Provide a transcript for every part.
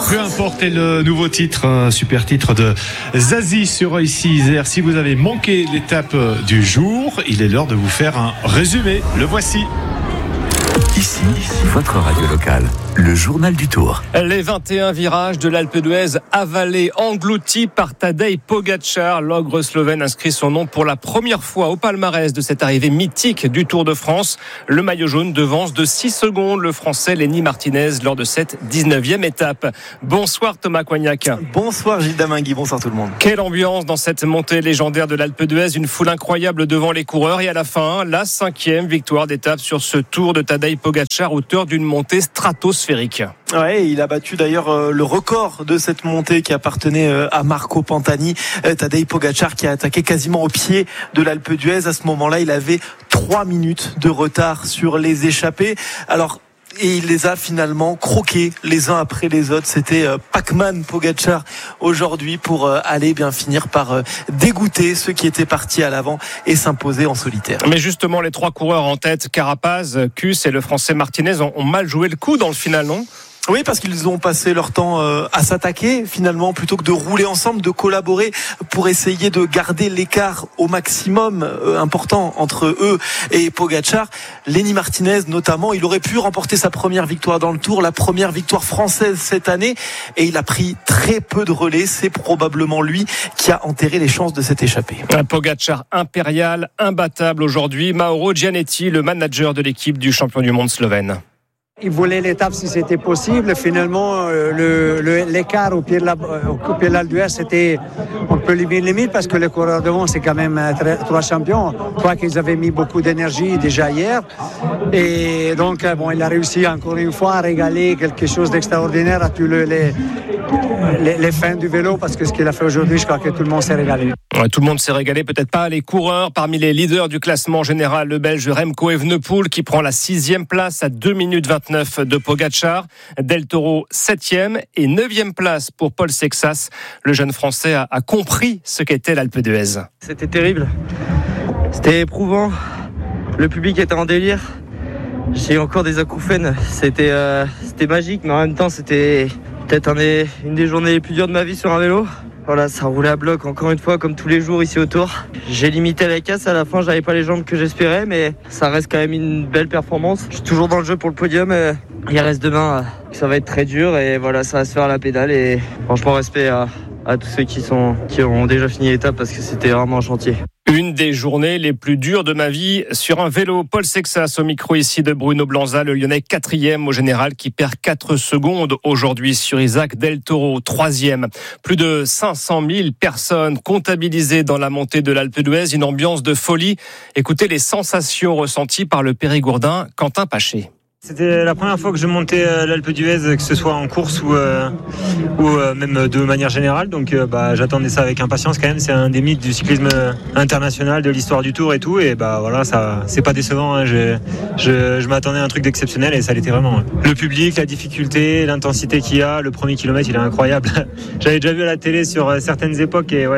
Peu importe, et le nouveau titre, un super titre de Zazie sur ici Isère. Si vous avez manqué l'étape du jour, il est l'heure de vous faire un résumé. Le voici. Ici, votre radio locale, le journal du Tour. Les 21 virages de l'Alpe d'Huez avalés, engloutis par Tadej Pogačar. L'ogre slovène inscrit son nom pour la première fois au palmarès de cette arrivée mythique du Tour de France. Le maillot jaune devance de 6 secondes le Français Lenny Martinez lors de cette 19e étape. Bonsoir Thomas Coignac. Bonsoir Gilles Damingui, bonsoir tout le monde. Quelle ambiance dans cette montée légendaire de l'Alpe d'Huez, une foule incroyable devant les coureurs et à la fin, la 5e victoire d'étape sur ce Tour de Tadej Pogačar, auteur d'une montée stratosphérique. Ouais, il a battu d'ailleurs le record de cette montée qui appartenait à Marco Pantani. Tadej Pogačar qui a attaqué quasiment au pied de l'Alpe d'Huez. À ce moment-là, il avait 3 minutes de retard sur les échappés. Et il les a finalement croqués les uns après les autres. C'était Pac-Man Pogačar aujourd'hui pour aller bien finir par dégoûter ceux qui étaient partis à l'avant et s'imposer en solitaire. Mais justement, les 3 coureurs en tête, Carapaz, Kuss et le Français Martinez, ont mal joué le coup dans le final, non ? Oui, parce qu'ils ont passé leur temps à s'attaquer finalement plutôt que de rouler ensemble, de collaborer pour essayer de garder l'écart au maximum important entre eux et Pogačar. Lenny Martinez notamment, il aurait pu remporter sa première victoire dans le Tour, la première victoire française cette année, et il a pris très peu de relais. C'est probablement lui qui a enterré les chances de cette échappée. Un Pogačar impérial, imbattable aujourd'hui. Mauro Gianetti, le manager de l'équipe du champion du monde slovène. Il voulait l'étape si c'était possible. Finalement, l'écart au pied de l'Alpe d'Huez, c'était un peu limite parce que les coureurs devant, c'est quand même 3 champions. Je crois qu'ils avaient mis beaucoup d'énergie déjà hier. Et donc, il a réussi encore une fois à régaler quelque chose d'extraordinaire à tous les fans du vélo, parce que ce qu'il a fait aujourd'hui, je crois que tout le monde s'est régalé. Ouais, tout le monde s'est régalé, peut-être pas les coureurs. Parmi les leaders du classement général, le Belge Remco Evenepoel qui prend la 6e place à 2 minutes 29 de Pogačar. Del Toro 7e et 9e place pour Paul Sexas. Le jeune Français a compris ce qu'était l'Alpe d'Huez. C'était terrible, c'était éprouvant, le public était en délire. J'ai encore des acouphènes, c'était magique, mais en même temps c'était peut-être une des journées les plus dures de ma vie sur un vélo. Voilà, ça roulait à bloc encore une fois comme tous les jours ici autour. J'ai limité la casse, à la fin j'avais pas les jambes que j'espérais, mais ça reste quand même une belle performance. Je suis toujours dans le jeu pour le podium, il reste demain, ça va être très dur et voilà, ça va se faire à la pédale et franchement respect à tous ceux qui ont déjà fini l'étape parce que c'était vraiment un chantier. Une des journées les plus dures de ma vie sur un vélo. Paul Sexas au micro ici de Bruno Blanza, le Lyonnais 4e au général qui perd 4 secondes aujourd'hui sur Isaac Del Toro 3e. Plus de 500 000 personnes comptabilisées dans la montée de l'Alpe d'Huez, une ambiance de folie. Écoutez les sensations ressenties par le Périgourdin Quentin Paché. C'était la première fois que je montais l'Alpe d'Huez, que ce soit en course ou même de manière générale. Donc j'attendais ça avec impatience quand même. C'est un des mythes du cyclisme international, de l'histoire du Tour et tout. Et voilà, ça c'est pas décevant. Hein. Je m'attendais à un truc d'exceptionnel et ça l'était vraiment. Hein. Le public, la difficulté, l'intensité qu'il y a, le premier kilomètre, il est incroyable. J'avais déjà vu à la télé sur certaines époques et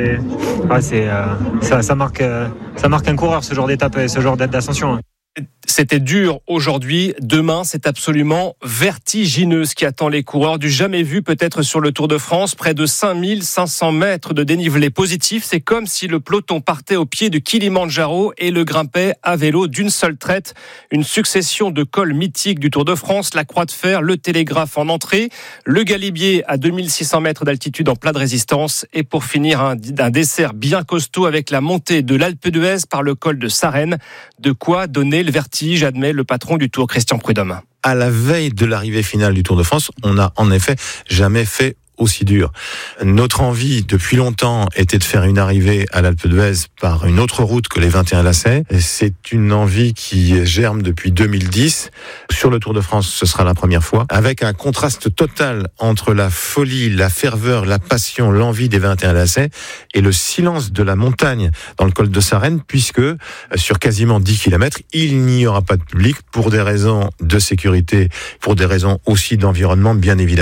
ça marque un coureur ce genre d'étape et ce genre d'ascension. Hein. C'était dur aujourd'hui, demain c'est absolument vertigineux ce qui attend les coureurs, du jamais vu peut-être sur le Tour de France, près de 5500 mètres de dénivelé positif, c'est comme si le peloton partait au pied du Kilimandjaro et le grimpait à vélo d'une seule traite, une succession de cols mythiques du Tour de France, la Croix de Fer, le Télégraphe en entrée, le Galibier à 2600 mètres d'altitude en plat de résistance et pour finir un dessert bien costaud avec la montée de l'Alpe d'Huez par le col de Sarenne, de quoi donner le vertige, admet le patron du Tour, Christian Prudhomme. À la veille de l'arrivée finale du Tour de France, on n'a en effet jamais fait aussi dur. Notre envie depuis longtemps était de faire une arrivée à l'Alpe d'Huez par une autre route que les 21 lacets. C'est une envie qui germe depuis 2010. Sur le Tour de France, ce sera la première fois, avec un contraste total entre la folie, la ferveur, la passion, l'envie des 21 lacets et le silence de la montagne dans le col de Sarenne, puisque sur quasiment 10 km, il n'y aura pas de public pour des raisons de sécurité, pour des raisons aussi d'environnement, bien évidemment.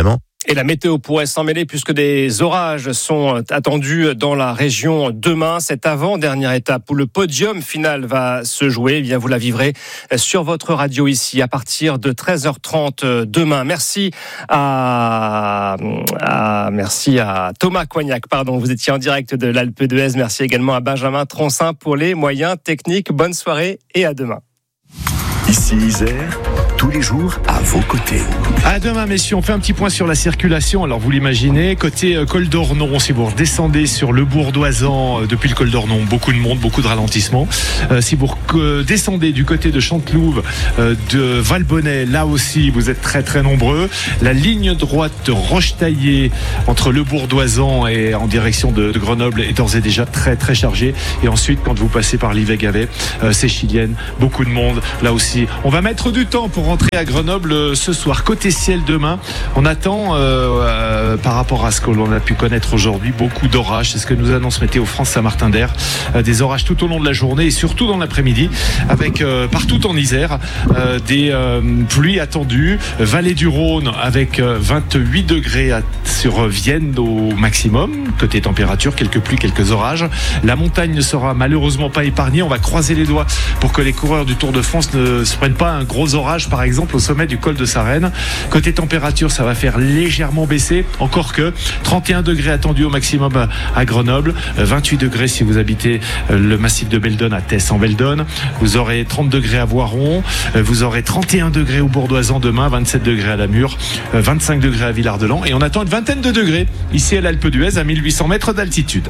Et la météo pourrait s'en mêler puisque des orages sont attendus dans la région demain. Cette avant-dernière étape où le podium final va se jouer, eh bien vous la vivrez sur votre radio ici à partir de 13h30 demain. Merci à Thomas Coignac, vous étiez en direct de l'Alpe d'Huez. Merci également à Benjamin Troncin pour les moyens techniques. Bonne soirée et à demain. Ici Isère, tous les jours à vos côtés. À demain, messieurs, on fait un petit point sur la circulation. Alors vous l'imaginez, côté col d'Ornon, si vous redescendez sur le Bourdoisan depuis le col d'Ornon, beaucoup de monde, beaucoup de ralentissement. Si vous descendez du côté de Chantelouve, de Valbonnet, là aussi vous êtes très très nombreux. La ligne droite de Rochetaillé entre le Bourdoisan et en direction de Grenoble est d'ores et déjà très très chargée. Et ensuite, quand vous passez par Livet-Gavet, c'est Chilienne, beaucoup de monde. Là aussi, on va mettre du temps pour rentrer à Grenoble ce soir. Côté ciel demain, on attend par rapport à ce que l'on a pu connaître aujourd'hui, beaucoup d'orages. C'est ce que nous annonce Météo France Saint-Martin-d'Air. Des orages tout au long de la journée et surtout dans l'après-midi, avec partout en Isère des pluies attendues. Vallée du Rhône avec 28 degrés sur Vienne au maximum. Côté température, quelques pluies, quelques orages. La montagne ne sera malheureusement pas épargnée. On va croiser les doigts pour que les coureurs du Tour de France ne se prennent pas un gros orage, par exemple au sommet du col de Sarenne. Côté température, ça va faire légèrement baisser, encore que 31 degrés attendus au maximum à Grenoble, 28 degrés si vous habitez le massif de Beldon à Tess en Beldon, vous aurez 30 degrés à Voiron, vous aurez 31 degrés au Bourdoisan demain, 27 degrés à Namur, 25 degrés à Villard-de-Lans et on attend une vingtaine de degrés ici à l'Alpe d'Huez à 1800 mètres d'altitude.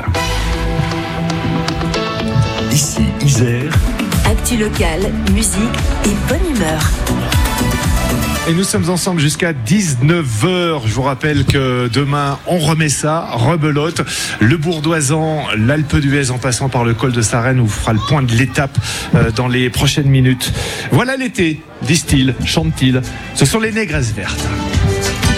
Ici Isère. Actu locale, musique et bonne humeur. Et nous sommes ensemble jusqu'à 19h. Je vous rappelle que demain, on remet ça, rebelote. Le Bourdoisan, l'Alpe d'Huez en passant par le col de Sarenne, où on fera le point de l'étape dans les prochaines minutes. Voilà l'été, disent-ils, chantent-ils. Ce sont les négresses vertes.